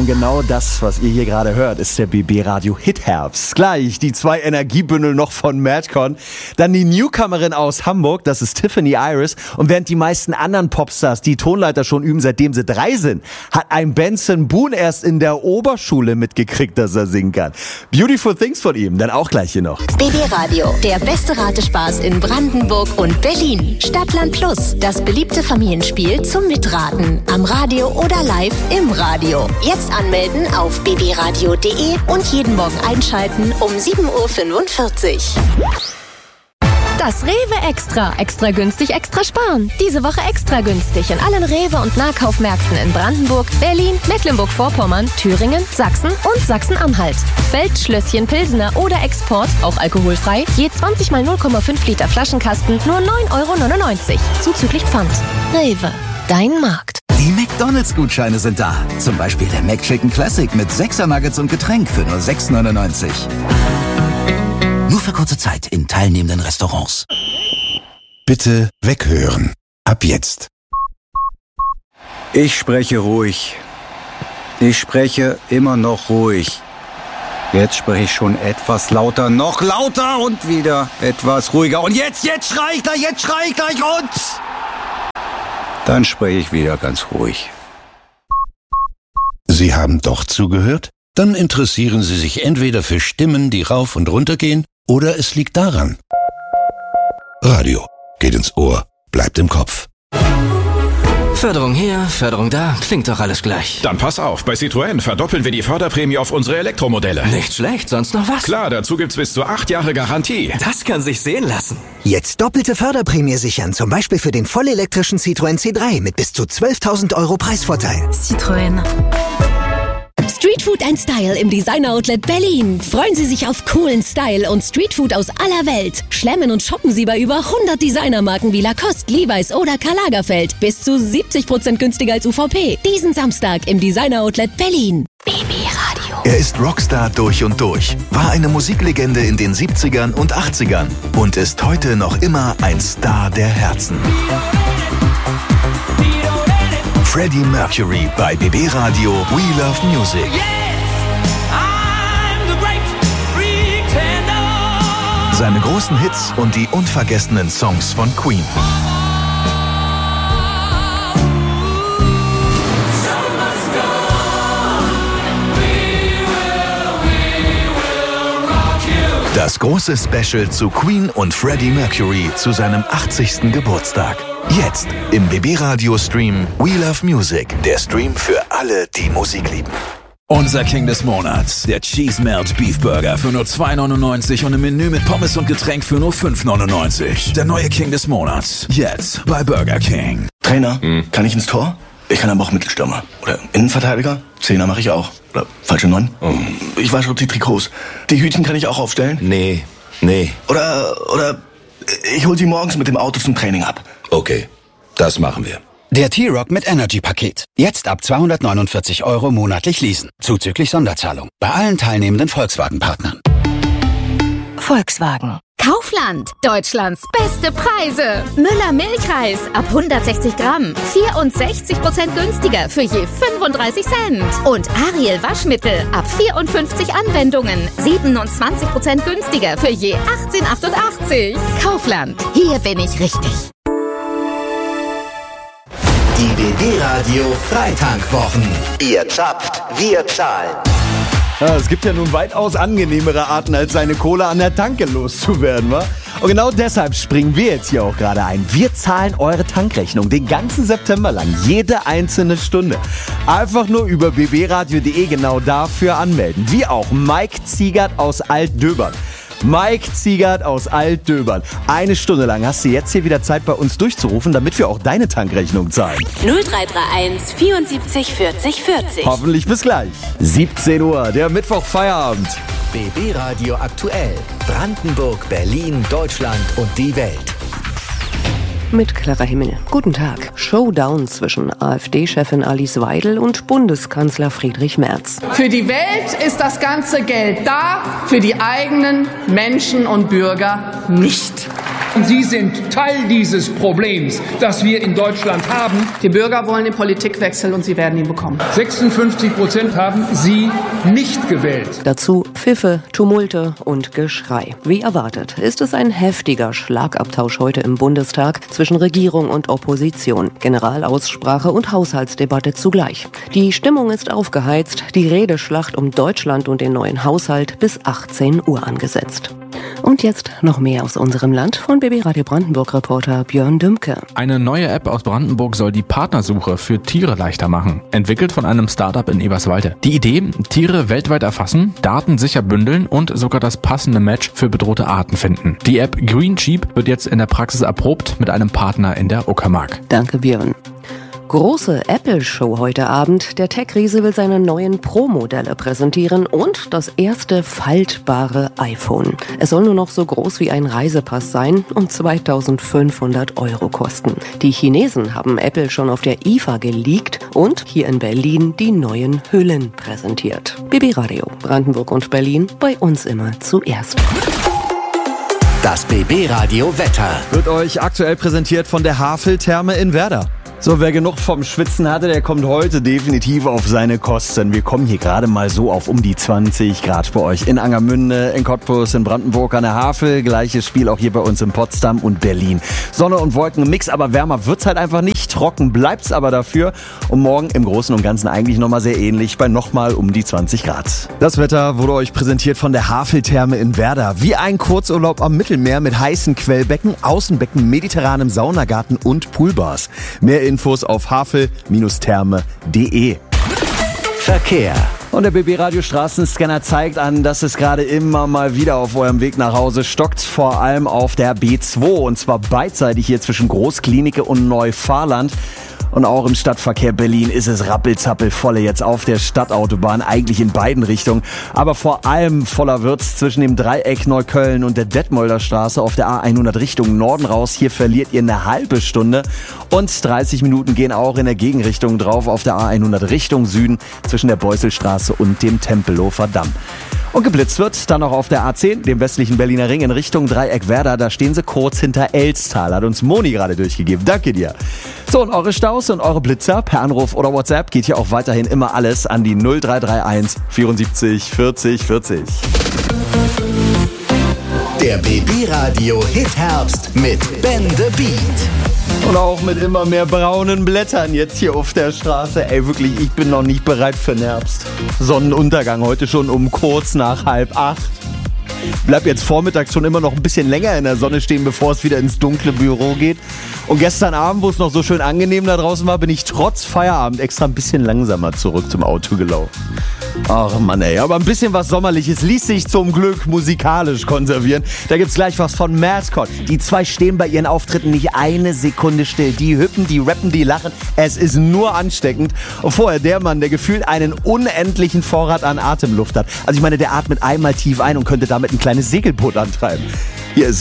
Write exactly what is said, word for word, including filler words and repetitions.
Und genau das, was ihr hier gerade hört, ist der B B Radio Hitherbst. Gleich die zwei Energiebündel noch von Madcon. Dann die Newcomerin aus Hamburg, das ist Tiffany Iris. Und während die meisten anderen Popstars die Tonleiter schon üben, seitdem sie drei sind, hat ein Benson Boone erst in der Oberschule mitgekriegt, dass er singen kann. Beautiful Things von ihm, dann auch gleich hier noch. B B Radio, der beste Ratespaß in Brandenburg und Berlin. Stadtland Plus, das beliebte Familienspiel zum Mitraten. Am Radio oder live im Radio. Jetzt anmelden auf b b radio punkt de und jeden Morgen einschalten um sieben Uhr fünfundvierzig. Das Rewe Extra. Extra günstig, extra sparen. Diese Woche extra günstig in allen Rewe- und Nahkaufmärkten in Brandenburg, Berlin, Mecklenburg-Vorpommern, Thüringen, Sachsen und Sachsen-Anhalt. Feldschlösschen, Pilsener oder Export, auch alkoholfrei, je zwanzig mal null Komma fünf Liter Flaschenkasten, nur neun Euro neunundneunzig. Zuzüglich Pfand. Rewe, dein Markt. Die McDonalds-Gutscheine sind da. Zum Beispiel der McChicken Classic mit sechser Nuggets und Getränk für nur sechs neunundneunzig. Nur für kurze Zeit in teilnehmenden Restaurants. Bitte weghören. Ab jetzt. Ich spreche ruhig. Ich spreche immer noch ruhig. Jetzt spreche ich schon etwas lauter, noch lauter und wieder etwas ruhiger. Und jetzt, jetzt schrei ich gleich, jetzt schrei ich gleich und... Dann spreche ich wieder ganz ruhig. Sie haben doch zugehört? Dann interessieren Sie sich entweder für Stimmen, die rauf und runter gehen, oder es liegt daran. Radio geht ins Ohr, bleibt im Kopf. Förderung hier, Förderung da, klingt doch alles gleich. Dann pass auf, bei Citroën verdoppeln wir die Förderprämie auf unsere Elektromodelle. Nicht schlecht, sonst noch was? Klar, dazu gibt's bis zu acht Jahre Garantie. Das kann sich sehen lassen. Jetzt doppelte Förderprämie sichern, zum Beispiel für den vollelektrischen Citroën C drei mit bis zu zwölftausend Euro Preisvorteil. Citroën. Streetfood ein Style im Designer-Outlet Berlin. Freuen Sie sich auf coolen Style und Streetfood aus aller Welt. Schlemmen und shoppen Sie bei über hundert Designermarken wie Lacoste, Levi's oder Karl Lagerfeld. Bis zu siebzig Prozent günstiger als U V P. Diesen Samstag im Designer-Outlet Berlin. B B Radio. Er ist Rockstar durch und durch, war eine Musiklegende in den siebzigern und achtzigern und ist heute noch immer ein Star der Herzen. Freddie Mercury bei B B Radio We Love Music. Seine großen Hits und die unvergessenen Songs von Queen. Das große Special zu Queen und Freddie Mercury zu seinem achtzigsten Geburtstag. Jetzt im B B Radio Stream We Love Music. Der Stream für alle, die Musik lieben. Unser King des Monats, der Cheese Melt Beef Burger für nur zwei neunundneunzig und ein Menü mit Pommes und Getränk für nur fünf neunundneunzig. Der neue King des Monats, jetzt bei Burger King. Trainer, hm. kann ich ins Tor? Ich kann aber auch Mittelstürmer. Oder Innenverteidiger? Zehner mache ich auch. Oder falsche Neun? Oh. Ich wasche auch die Trikots. Die Hütchen kann ich auch aufstellen? Nee, nee. Oder, oder ich hol sie morgens mit dem Auto zum Training ab. Okay, das machen wir. Der T-Rock mit Energy-Paket. Jetzt ab zweihundertneunundvierzig Euro monatlich leasen. Zuzüglich Sonderzahlung. Bei allen teilnehmenden Volkswagen-Partnern. Volkswagen. Kaufland. Deutschlands beste Preise. Müller Milchreis ab hundertsechzig Gramm. vierundsechzig Prozent günstiger für je fünfunddreißig Cent. Und Ariel Waschmittel ab vierundfünfzig Anwendungen. siebenundzwanzig Prozent günstiger für je achtzehn achtundachtzig. Kaufland. Hier bin ich richtig. Die B B Radio Freitankwwochen. Ihr zapft, wir zahlen. Ja, es gibt ja nun weitaus angenehmere Arten, als seine Kohle an der Tanke loszuwerden, wa? Und genau deshalb springen wir jetzt hier auch gerade ein. Wir zahlen eure Tankrechnung den ganzen September lang, jede einzelne Stunde. Einfach nur über b b radio punkt de genau dafür anmelden. Wie auch Mike Ziegert aus Altdöbern. Mike Ziegert aus Altdöbern. Eine Stunde lang hast du jetzt hier wieder Zeit, bei uns durchzurufen, damit wir auch deine Tankrechnung zahlen. null drei drei eins vierundsiebzig vierzig vierzig. Hoffentlich bis gleich. siebzehn Uhr, der Mittwoch-Feierabend. B B Radio aktuell. Brandenburg, Berlin, Deutschland und die Welt. Mit Clara Himmel. Guten Tag. Showdown zwischen AfD-Chefin Alice Weidel und Bundeskanzler Friedrich Merz. Für die Welt ist das ganze Geld da, für die eigenen Menschen und Bürger nicht. Und Sie sind Teil dieses Problems, das wir in Deutschland haben. Die Bürger wollen den Politikwechsel und sie werden ihn bekommen. sechsundfünfzig Prozent haben Sie nicht gewählt. Dazu Pfiffe, Tumulte und Geschrei. Wie erwartet ist es ein heftiger Schlagabtausch heute im Bundestag zwischen Regierung und Opposition. Generalaussprache und Haushaltsdebatte zugleich. Die Stimmung ist aufgeheizt, die Redeschlacht um Deutschland und den neuen Haushalt bis achtzehn Uhr angesetzt. Und jetzt noch mehr aus unserem Land von B B Radio Brandenburg-Reporter Björn Dümke. Eine neue App aus Brandenburg soll die Partnersuche für Tiere leichter machen. Entwickelt von einem Startup in Eberswalde. Die Idee, Tiere weltweit erfassen, Daten sicher bündeln und sogar das passende Match für bedrohte Arten finden. Die App Green Sheep wird jetzt in der Praxis erprobt mit einem Partner in der Uckermark. Danke, Björn. Große Apple-Show heute Abend. Der Tech-Riese will seine neuen Pro-Modelle präsentieren und das erste faltbare iPhone. Es soll nur noch so groß wie ein Reisepass sein und zweitausendfünfhundert Euro kosten. Die Chinesen haben Apple schon auf der I F A geleakt und hier in Berlin die neuen Hüllen präsentiert. B B Radio, Brandenburg und Berlin, bei uns immer zuerst. Das B B Radio Wetter wird euch aktuell präsentiert von der Havel-Therme in Werder. So, wer genug vom Schwitzen hatte, der kommt heute definitiv auf seine Kosten. Wir kommen hier gerade mal so auf um die zwanzig Grad bei euch in Angermünde, in Cottbus, in Brandenburg an der Havel. Gleiches Spiel auch hier bei uns in Potsdam und Berlin. Sonne und Wolken im Mix, aber wärmer wird's halt einfach nicht. Trocken bleibt's aber dafür. Und morgen im Großen und Ganzen eigentlich nochmal sehr ähnlich bei nochmal um die zwanzig Grad. Das Wetter wurde euch präsentiert von der Havel-Therme in Werder. Wie ein Kurzurlaub am Mittelmeer mit heißen Quellbecken, Außenbecken, mediterranem Saunagarten und Poolbars. Mehr Infos auf havel Therme punkt de. Verkehr. Und der B B Radio Straßenscanner zeigt an, dass es gerade immer mal wieder auf eurem Weg nach Hause stockt, vor allem auf der B zwei und zwar beidseitig hier zwischen Großklinike und Neufahrland. Und auch im Stadtverkehr Berlin ist es rappelzappelvolle jetzt auf der Stadtautobahn, eigentlich in beiden Richtungen. Aber vor allem voller wird's zwischen dem Dreieck Neukölln und der Detmolder Straße auf der A hundert Richtung Norden raus. Hier verliert ihr eine halbe Stunde und dreißig Minuten gehen auch in der Gegenrichtung drauf auf der A hundert Richtung Süden zwischen der Beusselstraße und dem Tempelhofer Damm. Und geblitzt wird dann noch auf der A zehn, dem westlichen Berliner Ring in Richtung Dreieck Werder. Da stehen sie kurz hinter Elstal, hat uns Moni gerade durchgegeben. Danke dir. So, und eure Staus und eure Blitzer per Anruf oder WhatsApp geht hier auch weiterhin immer alles an die null drei drei eins vierundsiebzig vierzig vierzig. Der B B Radio Hit Herbst mit Ben the Beat. Und auch mit immer mehr braunen Blättern jetzt hier auf der Straße. Ey, wirklich, ich bin noch nicht bereit für den Herbst. Sonnenuntergang heute schon um kurz nach halb acht. Bleib jetzt vormittags schon immer noch ein bisschen länger in der Sonne stehen, bevor es wieder ins dunkle Büro geht. Und gestern Abend, wo es noch so schön angenehm da draußen war, bin ich trotz Feierabend extra ein bisschen langsamer zurück zum Auto gelaufen. Ach Mann ey, aber ein bisschen was Sommerliches ließ sich zum Glück musikalisch konservieren. Da gibt's gleich was von Mascot. Die zwei stehen bei ihren Auftritten nicht eine Sekunde still. Die hüppen, die rappen, die lachen. Es ist nur ansteckend. Und vorher der Mann, der gefühlt einen unendlichen Vorrat an Atemluft hat. Also ich meine, der atmet einmal tief ein und könnte damit ein kleines Segelboot antreiben. Hier ist